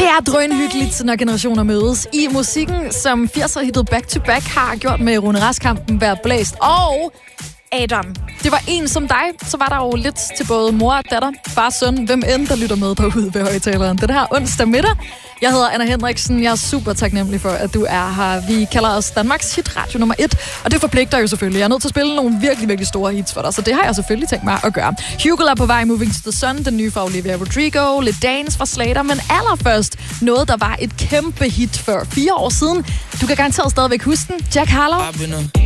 er drønhyggeligt, når generationer mødes. I musikken, som 80'er-hittet Back to Back har gjort med Rune Rask-kampen været blæst. Og Adam, det var en som dig. Så var der jo lidt til både mor og datter, far, søn, hvem end der lytter med derude ved højtaleren. Den her onsdag middag. Jeg hedder Anna Hendriksen. Jeg er super taknemmelig for, at du er her. Vi kalder os Danmarks hitradio nummer 1, og det forpligter jo selvfølgelig. Jeg er nødt til at spille nogle virkelig, virkelig store hits for dig, så det har jeg selvfølgelig tænkt mig at gøre. Hugo er på vej, Moving to the Sun, den nye fra Olivia Rodrigo, lidt Dance fra Slater, men allerførst noget, der var et kæmpe hit for 4 år siden. Du kan garanteret stadigvæk huske den. Jack Harlow.